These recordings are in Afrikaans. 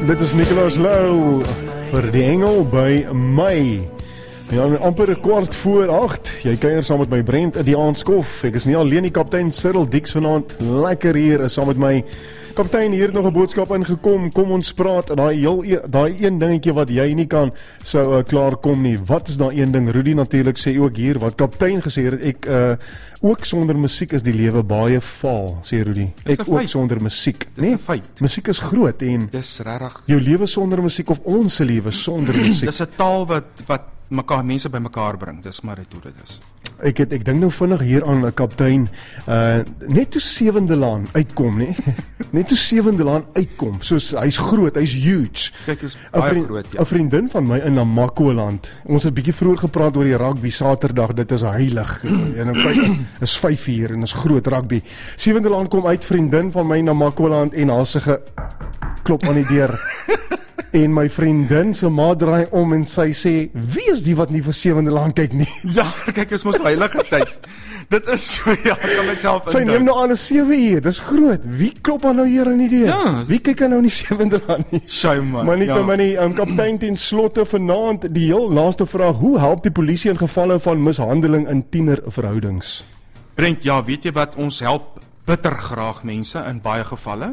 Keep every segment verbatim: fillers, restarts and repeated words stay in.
Dit is Nicolas Lou vir die Engel by my. Ja, amper 'n kwart voor agt. Jy kuier saam met my Brent in die aandskof. Ek is nie alleen nie, kaptein Cyril Dix vanaand. Lekker hier is saam met my. Kaptein, hier het nog 'n boodskap ingekom. Kom ons praat. Daai heel daai een dingetjie wat jy nie kan sou uh, klaar kom nie. Wat is daai een ding? Rudy natuurlik sê ook hier wat kaptein gesê het. Ek uh, ook sonder musiek is die lewe baie vaal, sê Rudy. Ek ook sonder musiek. Dis 'n feit. Musiek is groot en dis regtig. Jou lewe sonder musiek of ons se lewe sonder musiek. Dis 'n taal wat wat mekaar mense bymekaar bring. Dis maar dit hoe dit is. Ek het ek dink nou vinnig hier aan 'n kaptein uh net toe Sewende Laan uitkom, nê? Net toe Sewende Laan uitkom. Soos hy's groot, hy's huge. Kyk, is baie vriend, groot, ja. 'n Vriendin van my in Namakoland. Ons het 'n bietjie vroeër gepraat oor die rugby Saterdag. Dit is heilig. En in is vyf uur en is groot rugby. Sewende Laan kom uit, vriendin van my in Namakoland en haar se ge klop aan die deur. En my vriendin se ma draai om en sy sê, "Wie is die wat nie vir Sewende Laan kyk nie?" Ja, kyk, is mos heilige tyd. Dit is so, ja, ek kan myself indruk. Sy neem nou aan 'n sewe uur, dis groot. Wie klop aan nou hier in die deur? Ja. Wie kyk aan nou nie Sewende Laan nie? Sy man. Maar nie ja. Maar nie, um, kaptein ten slotte vanaand die heel laaste vraag, hoe help die polisie in gevalle van mishandeling in tienerverhoudings? Brent, ja, weet jy wat, ons help bitter graag mense in baie gevalle.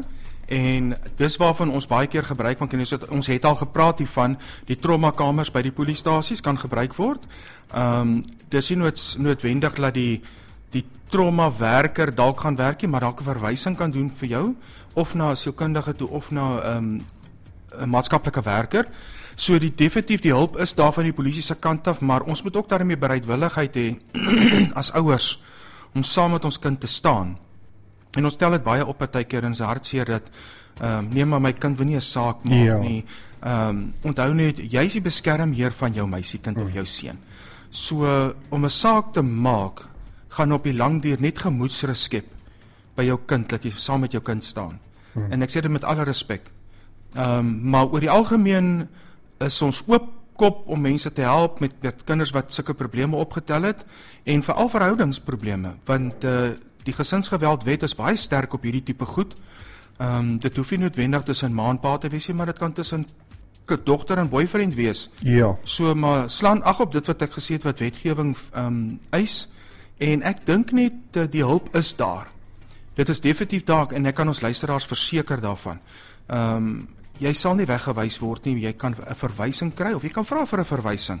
En dis waarvan ons baie keer gebruik van kennis. Ons het al gepraat hiervan die traumakamers by die polisiestasies kan gebruik word. Ehm um, dis nie nood, noodwendig dat die die trauma werker dalk gaan werk nie, maar dalk 'n verwysing kan doen vir jou of na 'n sielkundige toe of na 'n um, 'n maatskaplike werker. So die definitief die hulp is daar van die polisie se kant af, maar ons moet ook daarmee bereidwilligheid hê as ouers om saam met ons kind te staan. En ons stel dit baie op partykeer en is hartseer dat ehm um, nee maar my kind wil nie 'n saak maak ja. nie. Ehm um, onthou net jy is die beskermheer van jou meisiekind hmm. of jou seun. So uh, om 'n saak te maak gaan op die lang duur net gemoedsrus skep by jou kind dat jy saam met jou kind staan. Hmm. En ek sê dit met alle respek. Ehm um, maar oor die algemeen is ons oop kop om mense te help met, met kinders wat sulke probleme opgetel het en veral verhoudingsprobleme want uh, die gesinsgeweldwet is baie sterk op hierdie tipe goed. Ehm um, dit hoef nie noodwendig tussen ma en pa te wees nie, maar dit kan tussen dogter en boyfriend wees. Ja. So maar slaan ag op dit wat ek gesê het wat wetgewing ehm um, eis en ek dink net uh, die hulp is daar. Dit is definitief daar en ek kan ons luisteraars verseker daarvan. Ehm um, jy sal nie weggewys word nie, jy kan 'n verwysing kry of jy kan vra vir 'n verwysing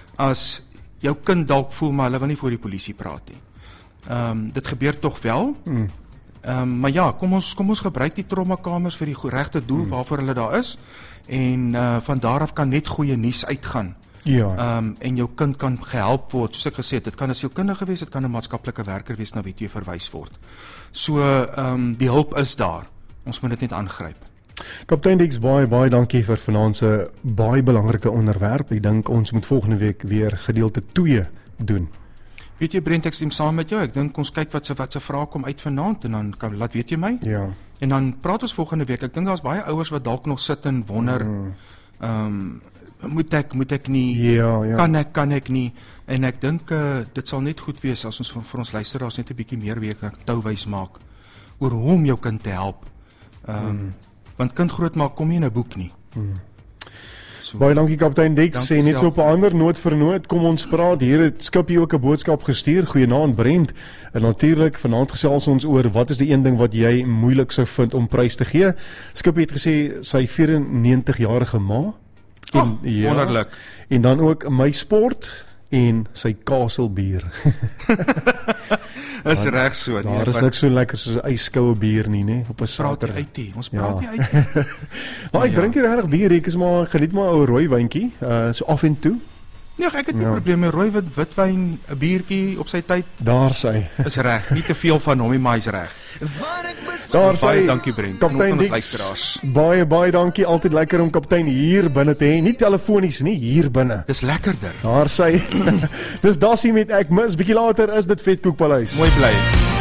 as jou kind dalk voel maar hulle wil nie voor die polisie praat nie. Ehm um, dit gebeur tog wel. Ehm um, maar ja, kom ons kom ons gebruik die traumakamers vir die regte doel mm. waarvoor hulle daar is en uh, van daar af kan net goeie nuus uitgaan. Ja. Ehm um, en jou kind kan gehelp word. Soos ek gesê het, dit kan 'n sielkundige wees, dit kan 'n maatskaplike werker wees na wie jy verwys word. So ehm um, die hulp is daar. Ons moet dit net aangryp. Kaptein Dix, baie baie dankie vir vanaand se baie belangrike onderwerp. Ek dink ons moet volgende week weer gedeelte twee doen. Weet jy Brent, ek stem saam met jou. Ek dink ons kyk wat se wat se vrae kom uit vanaand en dan kan laat weet jy my. Ja. En dan praat ons volgende week. Ek dink daar's baie ouers wat dalk nog sit en wonder ehm mm. um, moet ek moet ek nie ja, ja. kan ek kan ek nie en ek dink uh, dit sal net goed wees as ons vir, vir ons luisteraars net 'n bietjie meer week touwys maak oor hoe om jou kind te help. Ehm um, mm. want kind grootmaak kom nie in 'n boek nie. Mm. So, baie dankie kaptein Dix. Sê net so op 'n ander noot vir noot, kom ons praat. Hier het Skippy ook 'n boodskap gestuur. Goeienaand Brent. En natuurlik vanaand gesels ons oor wat is die een ding wat jy moeilik sou vind om prys te gee. Skippy het gesê sy vyf-en-negentig-jarige ma. En, oh, ja, wonderlik. En dan ook my sport en sy kaselbier. Is reg so nie. Daar is niks so lekker soos 'n yskoue bier nie, nê, op 'n Saterdag. Uit die. Ons praat nie uit. Maar ek drink hier regtig bier, ek is maar geniet maar 'n ou rooi wyntjie, uh so af en toe. Nee, ek het nie ja. probleme met rooi wit witwyn, 'n biertjie op sy tyd. Daar sy. Is reg, nie te veel van hom nie, maar hy's reg. Daar sy. Baie dankie Brent. Kaptein Dix. Baie baie dankie. Altyd lekker om kaptein hier binne te hê, nie telefonies nie, hier binne. Dis lekkerder. Daar sy. Dis Dassie met ek mis. Bietjie later is dit Vetkoekpaleis. Mooi bly.